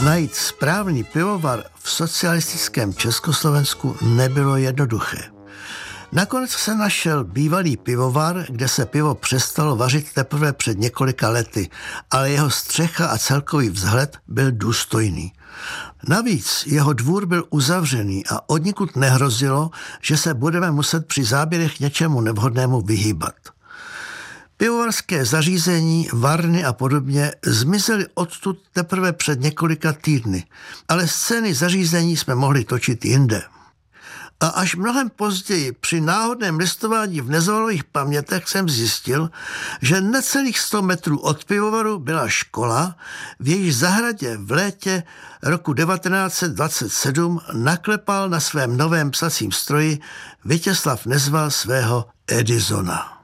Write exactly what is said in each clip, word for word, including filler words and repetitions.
Najít správný pivovar v socialistickém Československu nebylo jednoduché. Nakonec se našel bývalý pivovar, kde se pivo přestalo vařit teprve před několika lety, ale jeho střecha a celkový vzhled byl důstojný. Navíc jeho dvůr byl uzavřený a odnikud nehrozilo, že se budeme muset při záběrech něčemu nevhodnému vyhýbat. Pivovarské zařízení, varny a podobně zmizely odtud teprve před několika týdny, ale scény zařízení jsme mohli točit jinde. A až mnohem později při náhodném listování v Nezalových pamětech jsem zjistil, že necelých sto metrů od pivovaru byla škola, v jejíž zahradě v létě roku devatenáct set dvacet sedm naklepal na svém novém psacím stroji Vítězslav Nezval svého Edisona.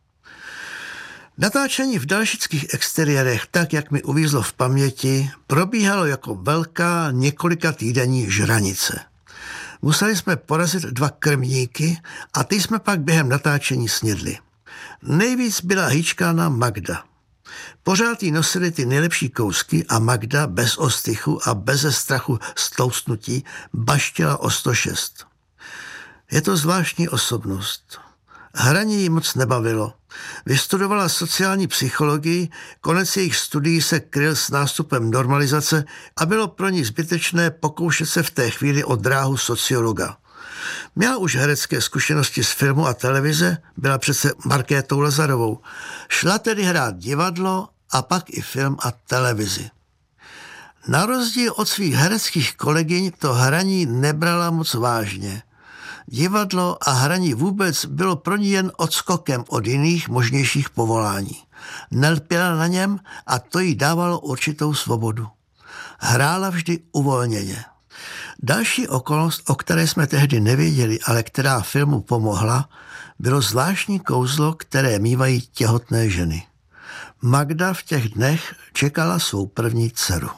Natáčení v dalšických exteriérech, tak jak mi uvízlo v paměti, probíhalo jako velká několika týdenní žranice. Museli jsme porazit dva krmníky a ty jsme pak během natáčení snědli. Nejvíc byla hýčkána Magda. Pořád jí nosili ty nejlepší kousky a Magda bez ostychu a beze strachu z tloustnutí baštěla o sto šest. Je to zvláštní osobnost. Hraní jí moc nebavilo. Vystudovala sociální psychologii, konec jejich studií se kryl s nástupem normalizace a bylo pro ní zbytečné pokoušet se v té chvíli o dráhu sociologa. Měla už herecké zkušenosti z filmu a televize, byla přece Markétou Lazarovou. Šla tedy hrát divadlo a pak i film a televizi. Na rozdíl od svých hereckých kolegyň to hraní nebrala moc vážně. Divadlo a hraní vůbec bylo pro ní jen odskokem od jiných možnějších povolání. Nelpěla na něm a to jí dávalo určitou svobodu. Hrála vždy uvolněně. Další okolnost, o které jsme tehdy nevěděli, ale která filmu pomohla, bylo zvláštní kouzlo, které mívají těhotné ženy. Magda v těch dnech čekala svou první dceru.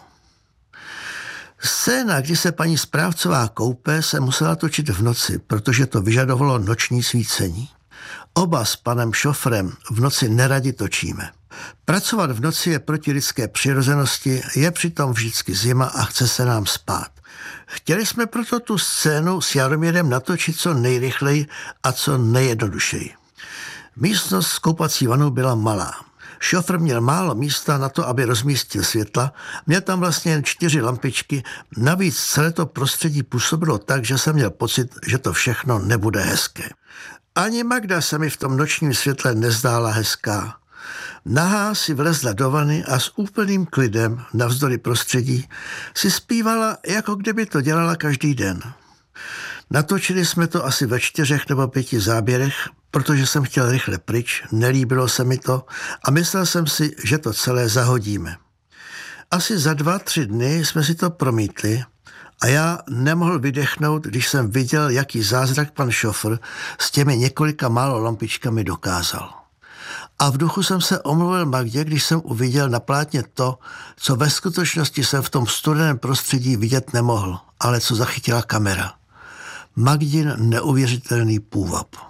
Scéna, kdy se paní správcová koupe, se musela točit v noci, protože to vyžadovalo noční svícení. Oba s panem šofrem v noci neradi točíme. Pracovat v noci je proti lidské přirozenosti, je přitom vždycky zima a chce se nám spát. Chtěli jsme proto tu scénu s Jaromírem natočit co nejrychleji a co nejjednodušeji. Místnost s koupací vanou byla malá. Šofr měl málo místa na to, aby rozmístil světla, měl tam vlastně jen čtyři lampičky, navíc celé to prostředí působilo tak, že jsem měl pocit, že to všechno nebude hezké. Ani Magda se mi v tom nočním světle nezdála hezká. Nahá si vlezla do vany a s úplným klidem, navzdory prostředí, si zpívala, jako kdyby to dělala každý den. Natočili jsme to asi ve čtyřech nebo pěti záběrech, protože jsem chtěl rychle pryč, nelíbilo se mi to a myslel jsem si, že to celé zahodíme. Asi za dva, tři dny jsme si to promítli a já nemohl vydechnout, když jsem viděl, jaký zázrak pan šofr s těmi několika málo lampičkami dokázal. A v duchu jsem se omluvil Magdě, když jsem uviděl na plátně to, co ve skutečnosti jsem v tom studeném prostředí vidět nemohl, ale co zachytila kamera. Magdin neuvěřitelný půvab.